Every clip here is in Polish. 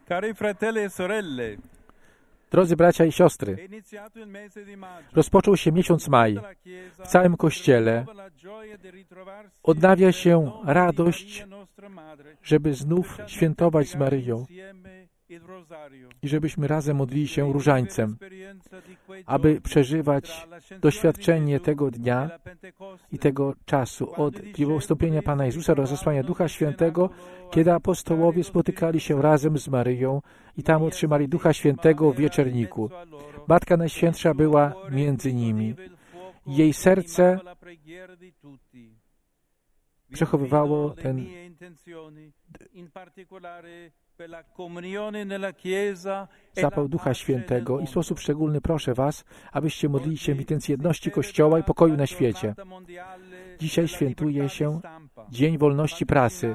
Cari fratelli e sorelle, Drodzy bracia i siostry, è iniziato il mese di maggio. rozpoczął się miesiąc maj. W całym Kościele odnawia się radość, żeby znów świętować z Maryją i żebyśmy razem modlili się różańcem, aby przeżywać doświadczenie tego dnia i tego czasu od wstąpienia Pana Jezusa do rozesłania Ducha Świętego, kiedy apostołowie spotykali się razem z Maryją i tam otrzymali Ducha Świętego w wieczerniku. Matka Najświętsza była między nimi. Jej serce przechowywało ten zapał Ducha Świętego i w sposób szczególny proszę Was, abyście modlili się w intencji jedności Kościoła i pokoju na świecie. Dzisiaj świętuje się Dzień Wolności Prasy,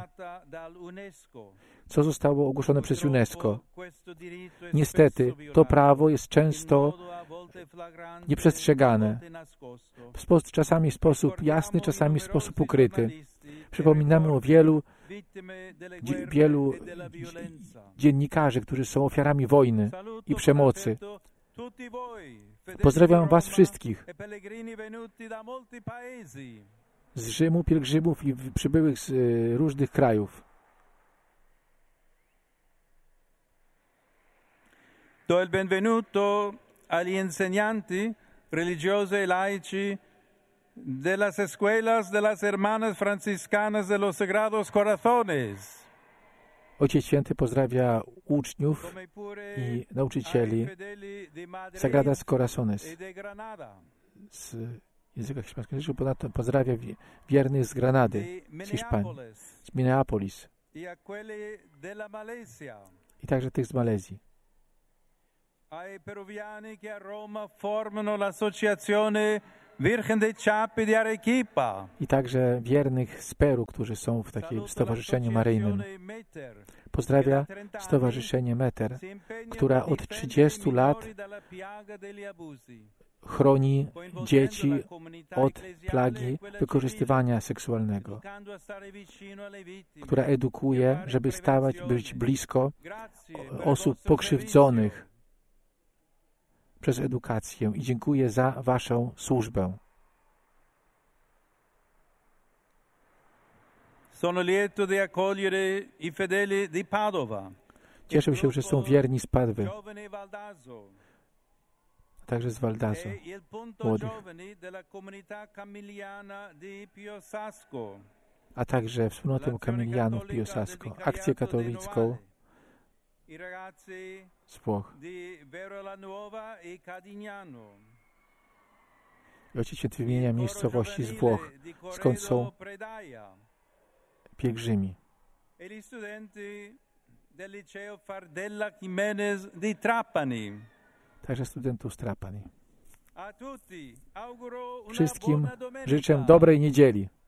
co zostało ogłoszone przez UNESCO. Niestety, to prawo jest często nieprzestrzegane. Czasami w sposób jasny, czasami w sposób ukryty. Przypominamy o wielu dziennikarzy, którzy są ofiarami wojny i przemocy. Pozdrawiam Was wszystkich z Rzymu, pielgrzymów i przybyłych z różnych krajów. Do il benvenuto agli insegnanti religiosi e laici delas escuelas de las hermanas franciscanas de los Sagrados Corazones. Ojciec Święty pozdrawia uczniów i nauczycieli Sagradas Corazones z języka hiszpańskiego. Ponadto pozdrawia wiernych z Granady, z Hiszpanii, z Minneapolis i także tych z Malezji. Ai peruviani che a Roma formano l'associazione Virgen dei Ciappi di Arequipa. I także wiernych z Peru, którzy są w takim stowarzyszeniu maryjnym. Pozdrawia Stowarzyszenie Meter, która od 30 lat chroni dzieci od plagi wykorzystywania seksualnego, która edukuje, żeby być blisko osób pokrzywdzonych przez edukację i dziękuję za Waszą służbę. Sono lieto di accogliere i fedeli di Padova. Cieszę się, że są wierni z Padwy, a także z Valdaso, młodych, a także wspólnotę Kamilianów Piosasco, akcję katolicką z Włoch. Ojciec Święty wymienia miejscowości z Włoch, skąd są pielgrzymi. Także studentów z Trapani. Wszystkim życzę dobrej niedzieli.